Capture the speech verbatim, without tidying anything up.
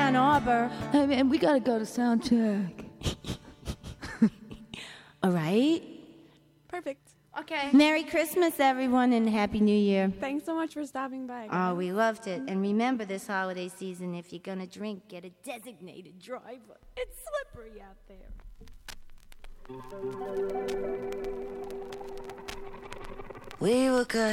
Ann Arbor. And, and we gotta go to sound check. All right. Perfect. Okay. Merry Christmas, everyone, and Happy New Year. Thanks so much for stopping by. Oh, guys. we loved it. And remember this holiday season, if you're gonna drink, get a designated driver. It's slippery out there. We were good.